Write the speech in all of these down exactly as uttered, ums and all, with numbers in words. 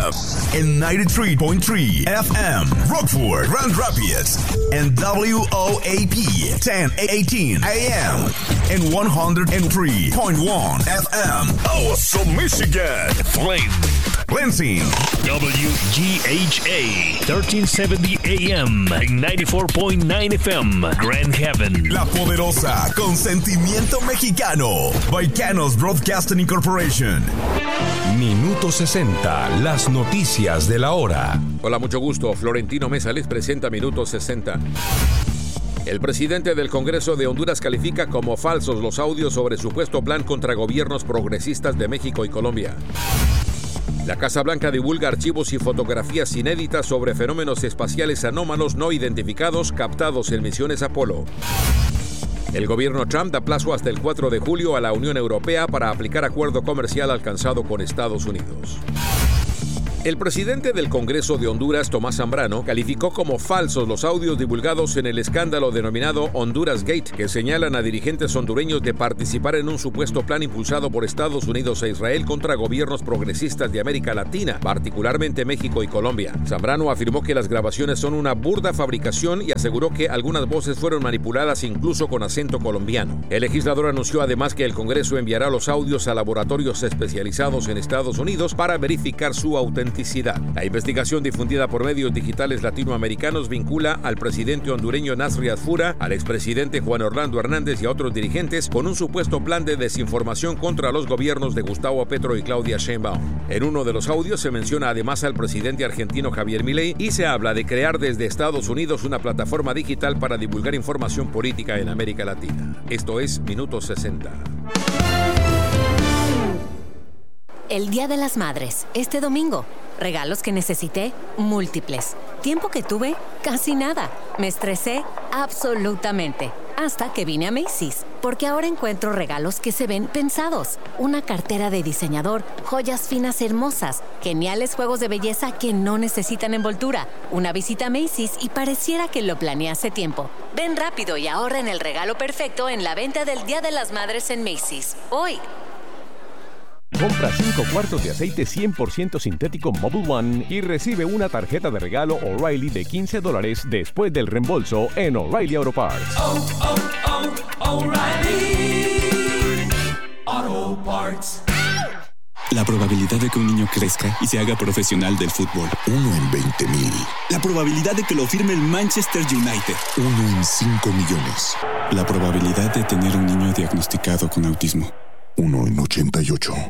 and ninety-three point three F M, Rockford, Grand Rapids, and W O A P ten eighteen A M, and one oh three point one F M, Awesome, Michigan, Flint, Lansing, W G H A thirteen seventy A M, and ninety-four point nine F M, Grand Haven. La poderosa, con sentimiento mexicano, Baicanos Broadcasting Incorporation. Minuto sesenta, las noticias de la hora. Hola, mucho gusto. Florentino Mesa les presenta Minuto sesenta. El presidente del Congreso de Honduras califica como falsos los audios sobre supuesto plan contra gobiernos progresistas de México y Colombia. La Casa Blanca divulga archivos y fotografías inéditas sobre fenómenos espaciales anómalos no identificados captados en misiones Apolo. El gobierno Trump da plazo hasta el cuatro de julio a la Unión Europea para aplicar acuerdo comercial alcanzado con Estados Unidos. El presidente del Congreso de Honduras, Tomás Zambrano, calificó como falsos los audios divulgados en el escándalo denominado Honduras Gate, que señalan a dirigentes hondureños de participar en un supuesto plan impulsado por Estados Unidos e Israel contra gobiernos progresistas de América Latina, particularmente México y Colombia. Zambrano afirmó que las grabaciones son una burda fabricación y aseguró que algunas voces fueron manipuladas incluso con acento colombiano. El legislador anunció además que el Congreso enviará los audios a laboratorios especializados en Estados Unidos para verificar su autenticidad. La investigación difundida por medios digitales latinoamericanos vincula al presidente hondureño Nasri Asfura, al expresidente Juan Orlando Hernández y a otros dirigentes con un supuesto plan de desinformación contra los gobiernos de Gustavo Petro y Claudia Sheinbaum. En uno de los audios se menciona además al presidente argentino Javier Milei y se habla de crear desde Estados Unidos una plataforma digital para divulgar información política en América Latina. Esto es Minuto sesenta. El Día de las Madres, este domingo. Regalos que necesité, múltiples. Tiempo que tuve, casi nada. Me estresé, absolutamente. Hasta que vine a Macy's, porque ahora encuentro regalos que se ven pensados. Una cartera de diseñador, joyas finas hermosas, geniales juegos de belleza que no necesitan envoltura. Una visita a Macy's y pareciera que lo planeé hace tiempo. Ven rápido y ahorra en el regalo perfecto en la venta del Día de las Madres en Macy's. Hoy. Compra cinco cuartos de aceite cien por ciento sintético Mobil One y recibe una tarjeta de regalo O'Reilly de quince dólares después del reembolso en O'Reilly Auto Parts. Oh, oh, oh, O'Reilly Auto Parts. La probabilidad de que un niño crezca y se haga profesional del fútbol. Uno en veinte mil. La probabilidad de que lo firme el Manchester United. Uno en cinco millones. La probabilidad de tener un niño diagnosticado con autismo. Uno en ochenta y ocho.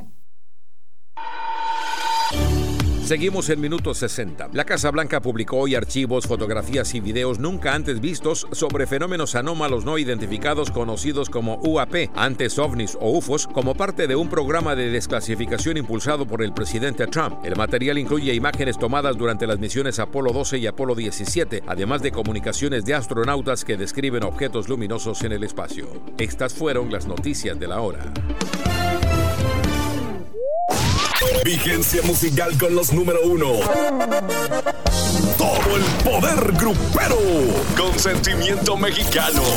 Seguimos en Minuto sesenta. La Casa Blanca publicó hoy archivos, fotografías y videos nunca antes vistos sobre fenómenos anómalos no identificados conocidos como U A P, antes ovnis o U F Os, como parte de un programa de desclasificación impulsado por el presidente Trump. El material incluye imágenes tomadas durante las misiones Apolo doce y Apolo diecisiete, además de comunicaciones de astronautas que describen objetos luminosos en el espacio. Estas fueron las noticias de la hora. Vigencia musical con los número uno. Todo el poder grupero con sentimiento mexicano.